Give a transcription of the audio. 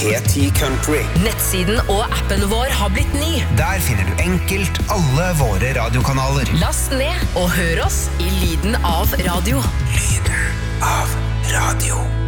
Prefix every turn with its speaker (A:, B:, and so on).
A: E10 Country.
B: Nettsiden og appen vår har blitt ny.
A: Der finner du enkelt alle våre radiokanaler.
B: Last ned og hør oss i lyden av radio.
A: Lyden av radio.